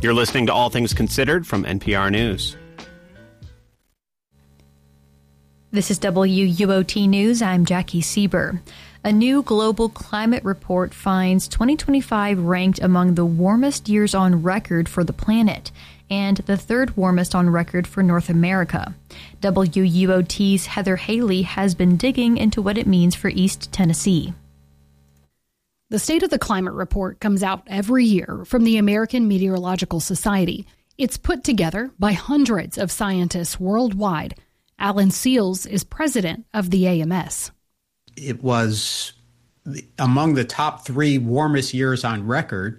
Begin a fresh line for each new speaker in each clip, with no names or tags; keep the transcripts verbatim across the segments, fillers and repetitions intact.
You're listening to All Things Considered from N P R News.
This is W U O T News. I'm Jackie Sieber. A new global climate report finds twenty twenty-five ranked among the warmest years on record for the planet and the third warmest on record for North America. W U O T's Heather Haley has been digging into what it means for East Tennessee.
The State of the Climate Report comes out every year from the American Meteorological Society. It's put together by hundreds of scientists worldwide. Alan Seals is president of the A M S.
It was among the top three warmest years on record.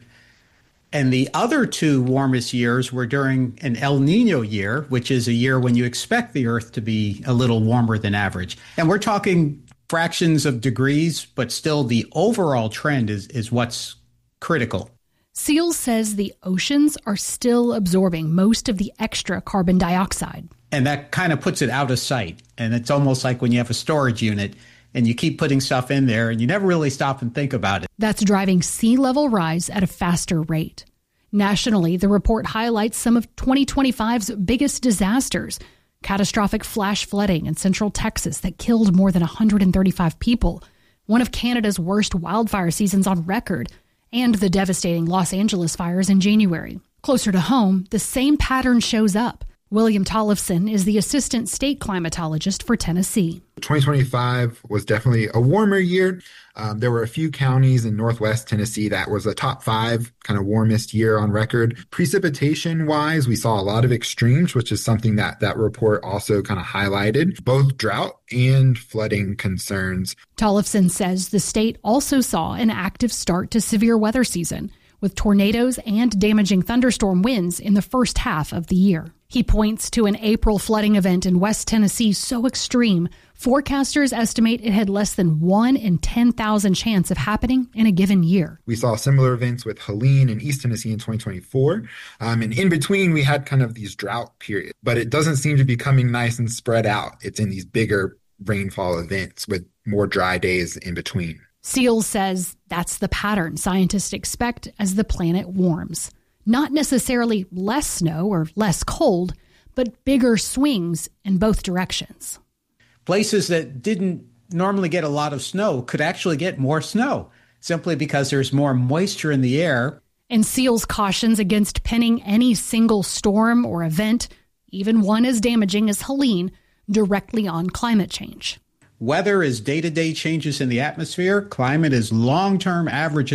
And the other two warmest years were during an El Nino year, which is a year when you expect the Earth to be a little warmer than average. And we're talking fractions of degrees, but still the overall trend is, is what's critical.
Seals says the oceans are still absorbing most of the extra carbon dioxide.
And that kind of puts it out of sight. And it's almost like when you have a storage unit and you keep putting stuff in there and you never really stop and think about it.
That's driving sea level rise at a faster rate. Nationally, the report highlights some of twenty twenty-five's biggest disasters. Catastrophic flash flooding in central Texas that killed more than one hundred thirty-five people, one of Canada's worst wildfire seasons on record, and the devastating Los Angeles fires in January. Closer to home, the same pattern shows up. William Tollefson is the assistant state climatologist for Tennessee.
twenty twenty-five was definitely a warmer year. Um, there were a few counties in northwest Tennessee that was a top five kind of warmest year on record. Precipitation-wise, we saw a lot of extremes, which is something that that report also kind of highlighted, both drought and flooding concerns.
Tollefson says the state also saw an active start to severe weather season, with tornadoes and damaging thunderstorm winds in the first half of the year. He points to an April flooding event in West Tennessee so extreme, forecasters estimate it had less than one in ten thousand chance of happening in a given year.
We saw similar events with Helene and East Tennessee in twenty twenty-four. Um, and in between, we had kind of these drought periods. But it doesn't seem to be coming nice and spread out. It's in these bigger rainfall events with more dry days in between.
Seals says that's the pattern scientists expect as the planet warms. Not necessarily less snow or less cold, but bigger swings in both directions.
Places that didn't normally get a lot of snow could actually get more snow simply because there's more moisture in the air.
And Seals cautions against pinning any single storm or event, even one as damaging as Helene, directly on climate change.
Weather is day-to-day changes in the atmosphere. Climate is long-term averages